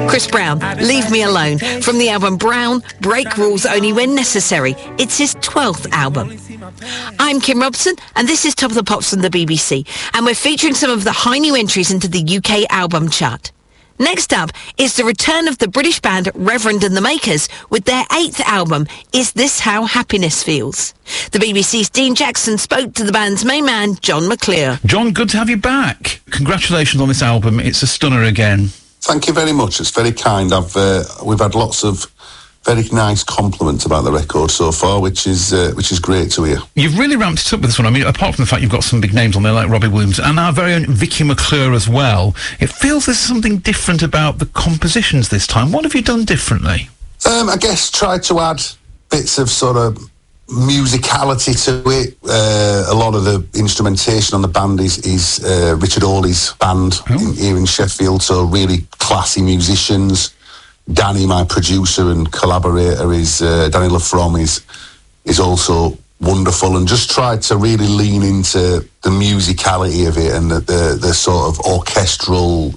Chris Brown, Leave Me Alone, from the album Brown, Break Rules Only When Necessary. It's his 12th album. I'm Kim Robson, and this is Top of the Pops from the BBC, and we're featuring some of the high new entries into the UK album chart. Next up is the return of the British band Reverend and the Makers with their 8th album, Is This How Happiness Feels? The BBC's Dean Jackson spoke to the band's main man, John McClure. John, good to have you back. Congratulations on this album. It's a stunner again. Thank you very much. It's very kind. We've had lots of very nice compliments about the record so far, which is great to hear. You've really ramped it up with this one. I mean, apart from the fact you've got some big names on there like Robbie Williams and our very own Vicky McClure as well, it feels there's something different about the compositions this time. What have you done differently? I guess tried to add bits of sort of musicality to it. A lot of the instrumentation on the band is Richard Hawley's band here in Sheffield, so really classy musicians. Danny, my producer and collaborator, Danny LaFrom is also wonderful, and just tried to really lean into the musicality of it and the sort of orchestral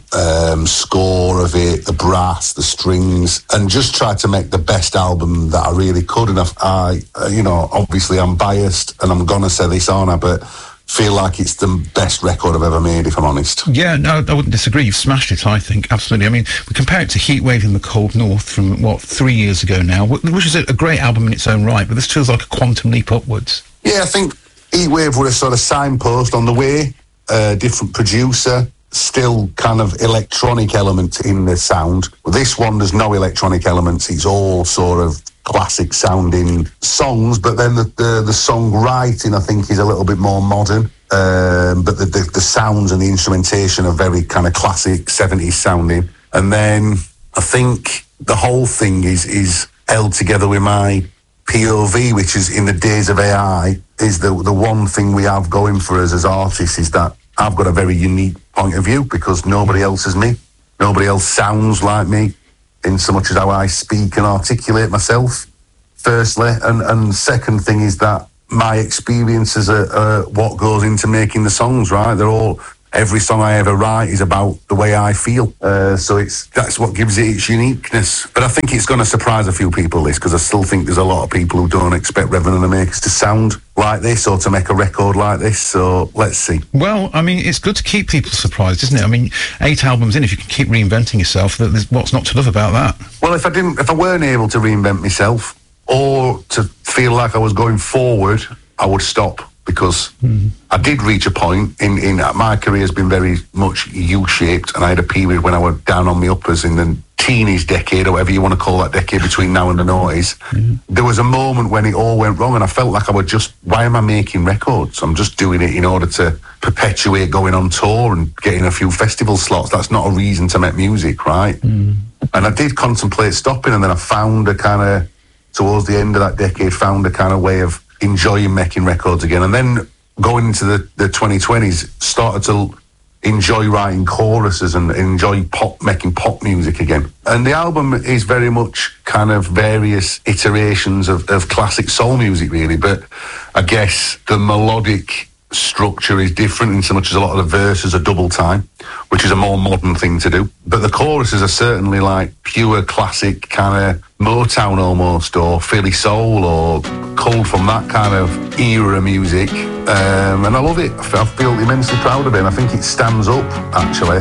score of it, the brass, the strings, and just tried to make the best album that I really could. And I obviously I'm biased and I'm gonna say this, aren't I? But feel like it's the best record I've ever made, if I'm honest. Yeah, no, I wouldn't disagree. You've smashed it, I think, absolutely. I mean, we compare it to Heatwave in the Cold North from, 3 years ago now, which is a great album in its own right, but this feels like a quantum leap upwards. Yeah, I think Heatwave were a sort of signpost on the way, different producer, still kind of electronic element in the sound. Well, this one, there's no electronic elements. It's all sort of classic sounding songs, but then the songwriting, I think, is a little bit more modern. But the sounds and the instrumentation are very kind of classic 70s sounding. And then I think the whole thing is held together with my POV, which is in the days of AI, is the one thing we have going for us as artists is that I've got a very unique point of view because nobody else is me. Nobody else sounds like me in so much as how I speak and articulate myself, firstly. And second thing is that my experiences are what goes into making the songs, right? Every song I ever write is about the way I feel. So that's what gives it its uniqueness. But I think it's going to surprise a few people, this, because I still think there's a lot of people who don't expect Reverend and the Makers to sound like this or to make a record like this. So let's see. Well, I mean, it's good to keep people surprised, isn't it? I mean, 8 albums in, if you can keep reinventing yourself, what's not to love about that? Well, if I weren't able to reinvent myself or to feel like I was going forward, I would stop. Because I did reach a point in my career has been very much U-shaped, and I had a period when I was down on my uppers in the teenage decade, or whatever you want to call that decade between now and the noughties. There was a moment when it all went wrong, and I felt like why am I making records? I'm just doing it in order to perpetuate going on tour and getting a few festival slots. That's not a reason to make music, right? And I did contemplate stopping, and then I found towards the end of that decade, found a kind of way of enjoying making records again. And then going into the 2020s, started to enjoy writing choruses and enjoy making pop music again. And the album is very much kind of various iterations of classic soul music, really. But I guess the melodic structure is different in so much as a lot of the verses are double time, which is a more modern thing to do. But the choruses are certainly like pure classic kind of Motown almost, or Philly soul, or culled from that kind of era of music. And I love it. I feel immensely proud of it, and I think it stands up, actually.